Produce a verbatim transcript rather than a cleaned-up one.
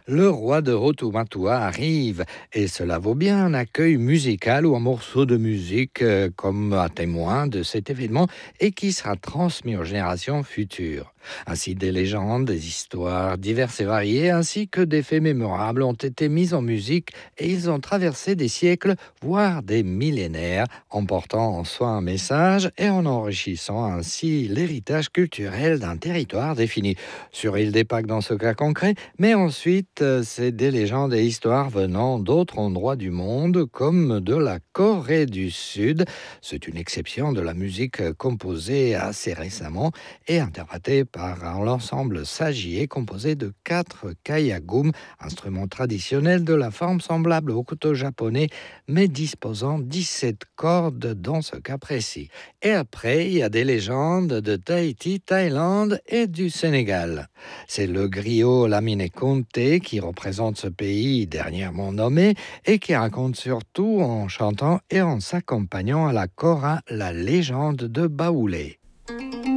Le roi de Hotumatua arrive et cela vaut bien un accueil musical ou un morceau de musique euh, comme un témoin de cet événement et qui sera transmis aux générations futures. Ainsi, des légendes, des histoires diverses et variées, ainsi que des faits mémorables ont été mis en musique et ils ont traversé des siècles, voire des millénaires, en portant en soi un message et en enrichissant ainsi l'héritage culturel d'un territoire défini. Sur Île des Pâques dans ce cas concret, mais ensuite, euh, c'est des légendes et histoires venant d'autres endroits du monde, comme de la Corée du Sud. C'est une exception de la musique euh, composée assez récemment et interprétée par l'ensemble Sagier, composé de quatre kayagum, instruments traditionnels de la forme semblable au couteau japonais, mais disposant dix-sept cordes dans ce cas précis. Et après, il y a des légendes de Tahiti, Thaïlande et du Sénégal. C'est le griot Lamine Conté qui représente ce pays dernièrement nommé et qui raconte surtout en chantant et en s'accompagnant à la kora la légende de Baoulé.